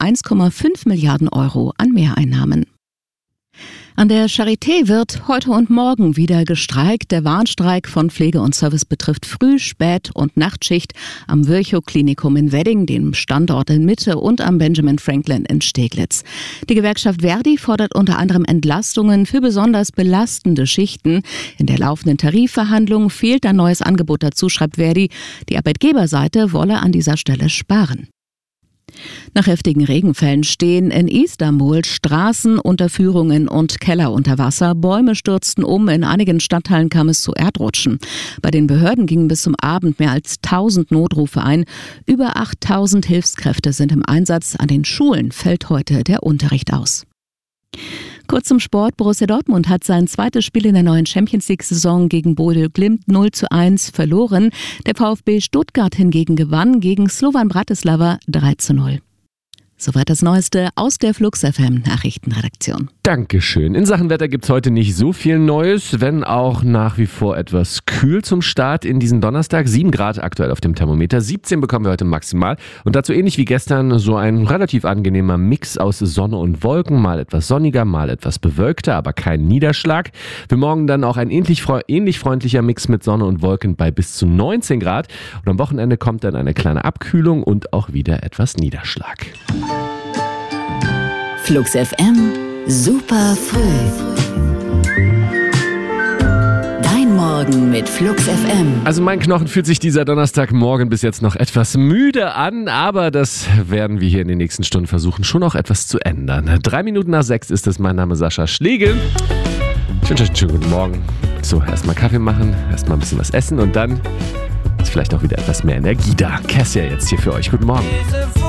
1,5 Milliarden Euro an Mehreinnahmen. An der Charité wird heute und morgen wieder gestreikt. Der Warnstreik von Pflege und Service betrifft Früh-, Spät- und Nachtschicht am Virchow-Klinikum in Wedding, dem Standort in Mitte, und am Benjamin Franklin in Steglitz. Die Gewerkschaft Verdi fordert unter anderem Entlastungen für besonders belastende Schichten. In der laufenden Tarifverhandlung fehlt ein neues Angebot dazu, schreibt Verdi. Die Arbeitgeberseite wolle an dieser Stelle sparen. Nach heftigen Regenfällen stehen in Istanbul Straßen, Unterführungen und Keller unter Wasser. Bäume stürzten um, in einigen Stadtteilen kam es zu Erdrutschen. Bei den Behörden gingen bis zum Abend mehr als 1000 Notrufe ein. Über 8000 Hilfskräfte sind im Einsatz. An den Schulen fällt heute der Unterricht aus. Kurz zum Sport. Borussia Dortmund hat sein zweites Spiel in der neuen Champions-League-Saison gegen Bodø Glimt 0:1 verloren. Der VfB Stuttgart hingegen gewann gegen Slovan Bratislava 3:0. Soweit das Neueste aus der Flux FM Nachrichtenredaktion. Dankeschön. In Sachen Wetter gibt's heute nicht so viel Neues, wenn auch nach wie vor etwas kühl zum Start in diesen Donnerstag. 7 Grad aktuell auf dem Thermometer, 17 bekommen wir heute maximal. Und dazu ähnlich wie gestern so ein relativ angenehmer Mix aus Sonne und Wolken. Mal etwas sonniger, mal etwas bewölkter, aber kein Niederschlag. Für morgen dann auch ein ähnlich freundlicher Mix mit Sonne und Wolken bei bis zu 19 Grad. Und am Wochenende kommt dann eine kleine Abkühlung und auch wieder etwas Niederschlag. Flux FM, super früh. Dein Morgen mit Flux FM. Also mein Knochen fühlt sich dieser Donnerstagmorgen bis jetzt noch etwas müde an, aber das werden wir hier in den nächsten Stunden versuchen, schon auch etwas zu ändern. 3 Minuten nach 6 ist es, mein Name ist Sascha Schlegel. Ich wünsche euch einen schönen guten Morgen. So, erstmal Kaffee machen, erstmal ein bisschen was essen und dann ist vielleicht auch wieder etwas mehr Energie da. Cassia jetzt hier für euch. Guten Morgen.